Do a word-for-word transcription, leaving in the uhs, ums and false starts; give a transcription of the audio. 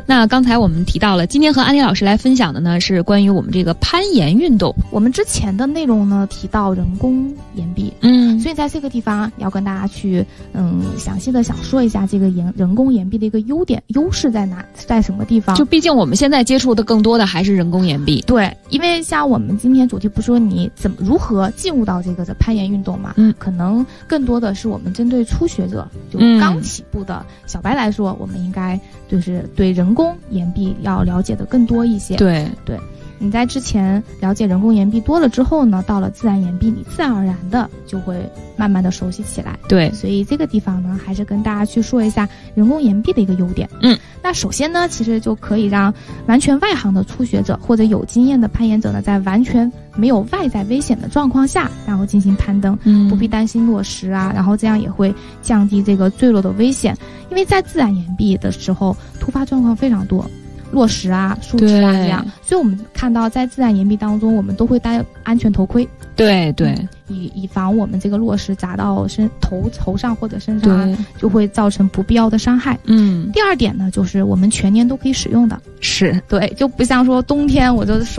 那刚才我们提到了，今天和安妮老师来分享的呢是关于我们这个攀岩运动。 我们之前的内容呢提到人工岩壁， 嗯， 所以在这个地方要跟大家去嗯详细的想说一下这个岩人工岩壁的一个优点优势在哪，在什么地方。 就毕竟我们现在接触的更多的还是人工岩壁。 对，因为像我们今天主题不说你怎么如何进入到这个的攀岩运动嘛， 嗯， 可能更多的是我们针对初学者，就刚起步的小白来说，嗯，我们应该就是对人工岩壁要了解的更多一些。 对对，你在之前了解人工岩壁多了之后呢，到了自然岩壁，你自然而然的就会慢慢的熟悉起来。 对， 所以这个地方呢，还是跟大家去说一下人工岩壁的一个优点。 嗯， 那首先呢，其实就可以让完全外行的初学者或者有经验的攀岩者呢，在完全没有外在危险的状况下，然后进行攀登， 嗯， 不必担心落石啊，然后这样也会降低这个坠落的危险。因为在自然岩壁的时候，突发状况非常多。落石啊、树枝啊这样，所以我们看到在自然岩壁当中，我们都会戴安全头盔。 对对， 嗯，以以防我们这个落石砸到身头头上或者身上，啊，就会造成不必要的伤害。 嗯， 第二点呢，就是我们全年都可以使用的。 是， 对，就不像说冬天我就手